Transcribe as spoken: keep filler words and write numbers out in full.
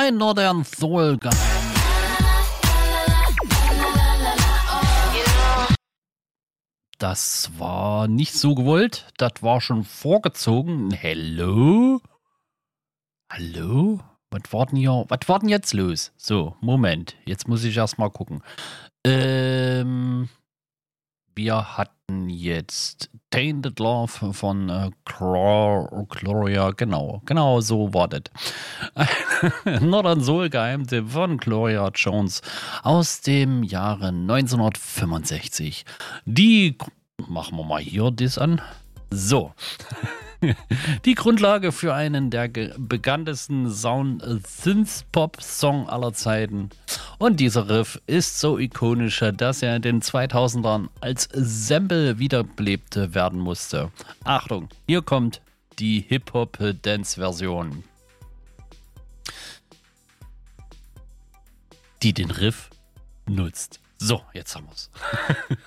Ein Northern Soul Guy. Das war nicht so gewollt. Das war schon vorgezogen. Hello? Hallo? Was war denn hier? Was war denn jetzt los? So, Moment. Jetzt muss ich erst mal gucken. Ähm, wir hatten jetzt Tainted Love von äh, Chlor- Gloria. Genau, genau so war das. Northern Soul Geheimtipp von Gloria Jones aus dem Jahre neunzehnhundertfünfundsechzig. Die, machen wir mal hier das an. So. Die Grundlage für einen der bekanntesten Sound-Synth-Pop-Song aller Zeiten. Und dieser Riff ist so ikonisch, dass er in den zweitausendern als Sample wiederbelebt werden musste. Achtung, hier kommt die Hip-Hop-Dance-Version, die den Riff nutzt. So, jetzt haben wir's.